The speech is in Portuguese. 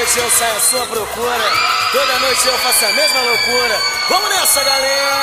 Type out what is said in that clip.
noite eu saio à sua procura, toda noite eu faço a mesma loucura. Vamos nessa, galera!